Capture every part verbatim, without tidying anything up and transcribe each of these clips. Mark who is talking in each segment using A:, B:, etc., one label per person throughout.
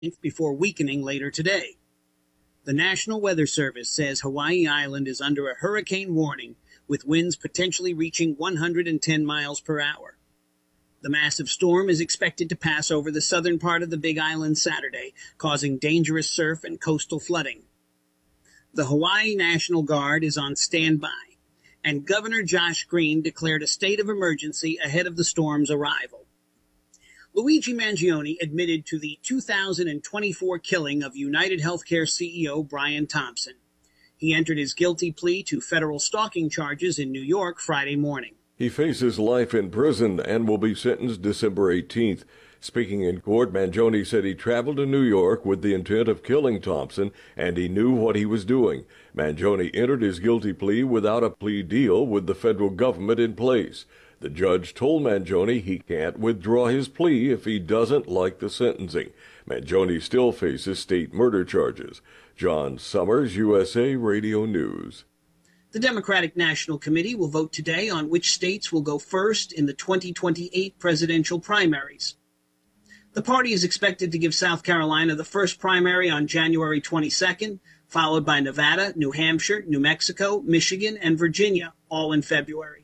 A: before weakening later today. The National Weather Service says Hawaii Island is under a hurricane warning, with winds potentially reaching one hundred ten miles per hour. The massive storm is expected to pass over the southern part of the Big Island Saturday, causing dangerous surf and coastal flooding. The Hawaii National Guard is on standby, and Governor Josh Green declared a state of emergency ahead of the storm's arrival. Luigi Mangione admitted to the two thousand twenty-four killing of United Healthcare C E O Brian Thompson. He entered his guilty plea to federal stalking charges in New York Friday morning.
B: He faces life in prison and will be sentenced December eighteenth. Speaking in court, Mangione said he traveled to New York with the intent of killing Thompson, and he knew what he was doing. Mangione entered his guilty plea without a plea deal with the federal government in place. The judge told Mangione he can't withdraw his plea if he doesn't like the sentencing. Mangione still faces state murder charges. John Summers, U S A Radio News.
A: The Democratic National Committee will vote today on which states will go first in the twenty twenty-eight presidential primaries. The party is expected to give South Carolina the first primary on January twenty-second, followed by Nevada, New Hampshire, New Mexico, Michigan, and Virginia, all in February.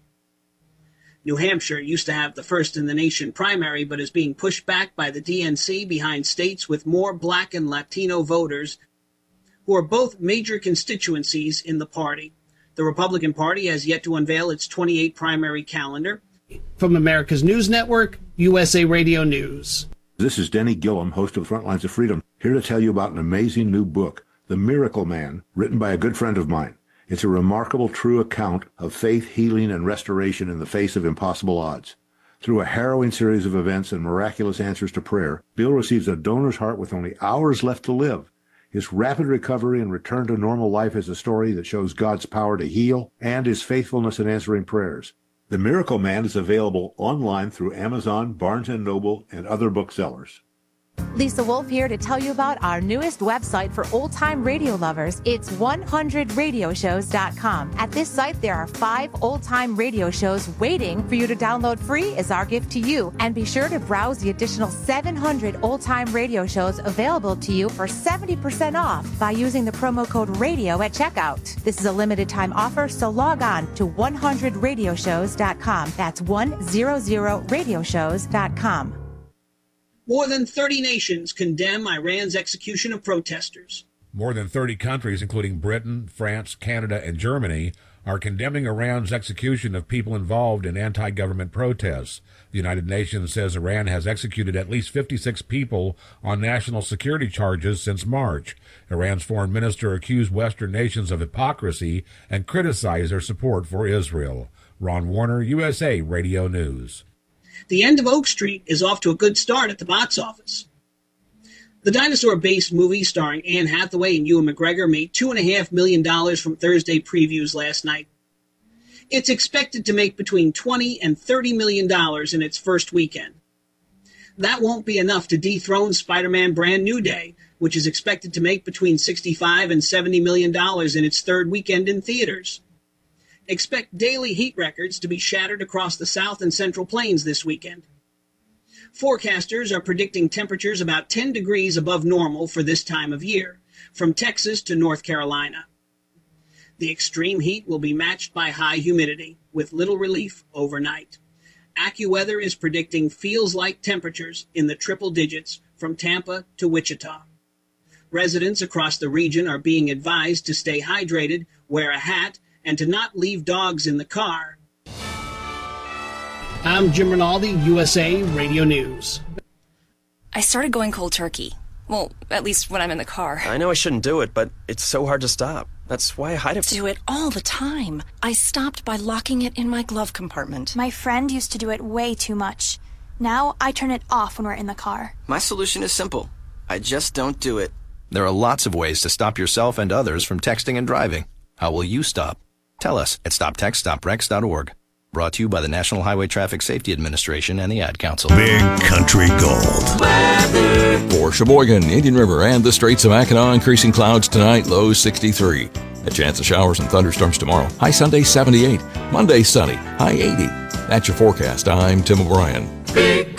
A: New Hampshire used to have the first in the nation primary, but is being pushed back by the D N C behind states with more Black and Latino voters, who are both major constituencies in the party. The Republican Party has yet to unveil its twenty-eight primary calendar. From America's News Network, U S A Radio News.
C: This is Denny Gillum, host of Frontlines of Freedom, here to tell you about an amazing new book, The Miracle Man, written by a good friend of mine. It's a remarkable, true account of faith, healing, and restoration in the face of impossible odds. Through a harrowing series of events and miraculous answers to prayer, Bill receives a donor's heart with only hours left to live. His rapid recovery and return to normal life is a story that shows God's power to heal and his faithfulness in answering prayers. The Miracle Man is available online through Amazon, Barnes and Noble, and other booksellers.
D: Lisa Wolf here to tell you about our newest website for old-time radio lovers. It's one hundred radio shows dot com. At this site, there are five old-time radio shows waiting for you to download free as our gift to you. And be sure to browse the additional seven hundred old-time radio shows available to you for seventy percent off by using the promo code RADIO at checkout. This is a limited-time offer, so log on to one hundred radio shows dot com. That's one hundred radio shows dot com.
A: More than thirty nations condemn Iran's execution of protesters.
E: More than thirty countries, including Britain, France, Canada, and Germany, are condemning Iran's execution of people involved in anti-government protests. The United Nations says Iran has executed at least fifty-six people on national security charges since March. Iran's foreign minister accused Western nations of hypocrisy and criticized their support for Israel. Ron Warner, U S A Radio News.
A: The End of Oak Street is off to a good start at the box office. The dinosaur-based movie starring Anne Hathaway and Ewan McGregor made two point five million dollars from Thursday previews last night. It's expected to make between twenty and thirty million dollars in its first weekend. That won't be enough to dethrone Spider-Man Brand New Day, which is expected to make between sixty-five and seventy million dollars in its third weekend in theaters. Expect daily heat records to be shattered across the South and Central Plains this weekend. Forecasters are predicting temperatures about ten degrees above normal for this time of year, from Texas to North Carolina. The extreme heat will be matched by high humidity, with little relief overnight. AccuWeather is predicting feels-like temperatures in the triple digits from Tampa to Wichita. Residents across the region are being advised to stay hydrated, wear a hat, and to not leave dogs in the car. I'm Jim Rinaldi, U S A Radio News.
F: I started going cold turkey. Well, at least when I'm in the car.
G: I know I shouldn't do it, but it's so hard to stop. That's why I hide it.
F: Do it all the time. I stopped by locking it in my glove compartment.
H: My friend used to do it way too much. Now I turn it off when we're in the car.
G: My solution is simple. I just don't do it.
I: There are lots of ways to stop yourself and others from texting and driving. How will you stop? Tell us at stop text stop wrecks dot org. Brought to you by the National Highway Traffic Safety Administration and the Ad Council.
J: Big Country Gold.
K: Weather. For Sheboygan, Indian River, and the Straits of Mackinac, increasing clouds tonight, low sixty-three. A chance of showers and thunderstorms tomorrow. High Sunday, seventy-eight. Monday, sunny. High eighty. That's your forecast. I'm Tim O'Brien. Big